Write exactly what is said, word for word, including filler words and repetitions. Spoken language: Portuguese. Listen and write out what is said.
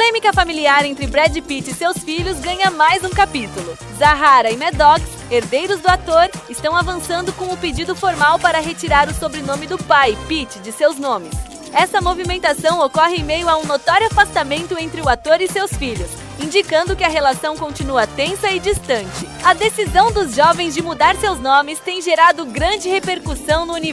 Polêmica familiar entre Brad Pitt e seus filhos ganha mais um capítulo. Zahara e Maddox, herdeiros do ator, estão avançando com o pedido formal para retirar o sobrenome do pai, Pitt, de seus nomes. Essa movimentação ocorre em meio a um notório afastamento entre o ator e seus filhos, indicando que a relação continua tensa e distante. A decisão dos jovens de mudar seus nomes tem gerado grande repercussão no universo